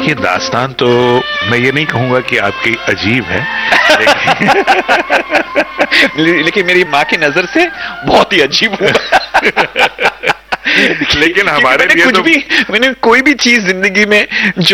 देखिए, दास्तान तो मैं ये नहीं कहूंगा कि आपकी अजीब है, लेकिन मेरी माँ की नजर से बहुत ही अजीब हुआ। लेकिन हमारे लिए तो मैंने कोई भी चीज जिंदगी में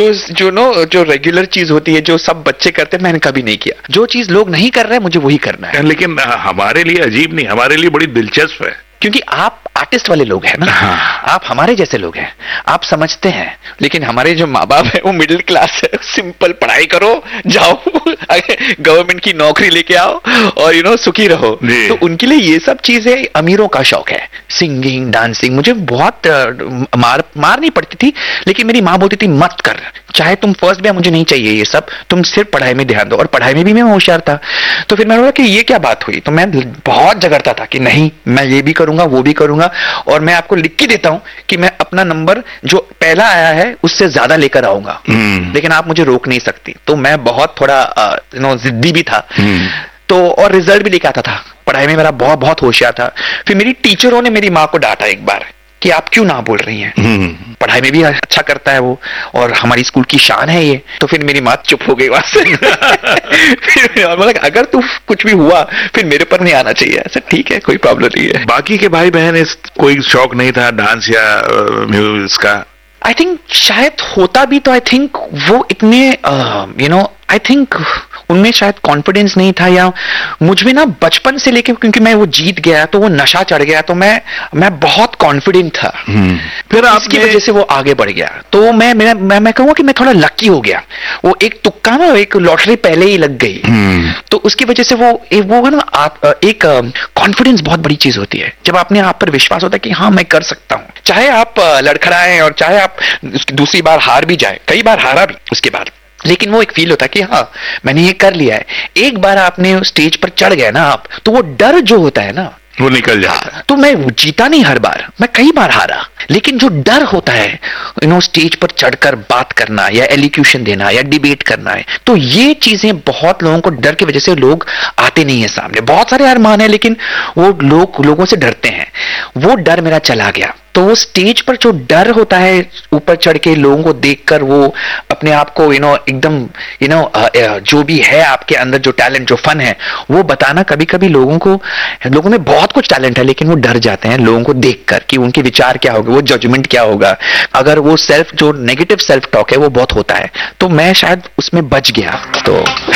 जो रेगुलर चीज होती है, जो सब बच्चे करते हैं, मैंने कभी नहीं किया। जो चीज लोग नहीं कर रहे हैं मुझे वही करना है। लेकिन हमारे लिए अजीब नहीं, हमारे लिए बड़ी दिलचस्प है, क्योंकि आप आर्टिस्ट वाले लोग हैं ना। हाँ। आप हमारे जैसे लोग हैं, आप समझते हैं। लेकिन हमारे जो माँ बाप है वो मिडिल क्लास है, सिंपल पढ़ाई करो, जाओ गवर्नमेंट की नौकरी लेके आओ और सुखी रहो। तो उनके लिए ये सब चीजें अमीरों का शौक है। सिंगिंग, डांसिंग, मुझे बहुत मार नहीं पड़ती थी, लेकिन मेरी माँ बोलती थी मत कर, चाहे तुम फर्स्ट भी, मुझे नहीं चाहिए ये सब, तुम सिर्फ पढ़ाई में ध्यान दो। और पढ़ाई में भी मैं होशियार था। तो फिर मैंने बोला कि ये क्या बात हुई। तो मैं बहुत झगड़ता था कि नहीं, मैं ये भी करूंगा, वो भी करूंगा, और मैं आपको लिख के देता हूं कि मैं अपना नंबर जो पहला आया है उससे ज्यादा लेकर आऊंगा, लेकिन आप मुझे रोक नहीं सकती। तो मैं बहुत थोड़ा जिद्दी भी था। तो और रिजल्ट भी लेके आता था, पढ़ाई में मेरा बहुत बहुत होशियार था। फिर मेरी टीचरों ने मेरी माँ को डांटा एक बार कि आप क्यों ना बोल रही हैं, पढ़ाई में भी अच्छा करता है वो, और हमारी स्कूल की शान है ये। तो फिर मेरी माँ चुप हो गई वहां से। फिर मतलब अगर तू कुछ भी हुआ फिर मेरे पर नहीं आना चाहिए। ऐसा ठीक है, कोई प्रॉब्लम नहीं है। बाकी के भाई बहन कोई शौक नहीं था डांस या म्यूजिक का? आई थिंक शायद होता भी तो आई थिंक वो इतने आई थिंक उनमें शायद कॉन्फिडेंस नहीं था, या मुझ में ना बचपन से लेके, क्योंकि मैं वो जीत गया तो वो नशा चढ़ गया, तो मैं बहुत कॉन्फिडेंट था। फिर इसकी वजह से वो आगे बढ़ गया। तो मैं कहूंगा कि मैं थोड़ा लकी हो गया। वो एक तुक्का ना, एक लॉटरी पहले ही लग गई। तो उसकी वजह से वो ना एक कॉन्फिडेंस बहुत बड़ी चीज होती है, जब अपने आप पर विश्वास होता है कि हाँ मैं कर सकता हूँ। चाहे आप लड़खड़ाएं और चाहे आप दूसरी बार हार भी जाए, कई बार हारा भी उसके बाद, लेकिन वो एक फील होता है कि हाँ मैंने ये कर लिया है। एक बार आपने स्टेज पर चढ़ गए ना आप, तो वो डर जो होता है ना वो निकल जाता है। तो मैं जीता नहीं हर बार, मैं कई बार हारा, लेकिन जो डर होता है स्टेज पर चढ़कर बात करना या एलिक्यूशन देना या डिबेट करना है, तो ये चीजें बहुत लोगों को डर की वजह से लोग आते नहीं है सामने। बहुत सारे अरमान है लेकिन वो लोगों से डरते हैं। वो डर मेरा चला गया। तो वो स्टेज पर जो डर होता है ऊपर चढ़ के लोगों को देखकर, वो अपने आप को एकदम जो भी है आपके अंदर, जो टैलेंट, जो फन है, वो बताना, कभी कभी लोगों में बहुत कुछ टैलेंट है लेकिन वो डर जाते हैं लोगों को देखकर कि उनके विचार क्या होंगे, वो जजमेंट क्या होगा, अगर वो जो नेगेटिव सेल्फ टॉक है वो बहुत होता है। तो मैं शायद उसमें बच गया। तो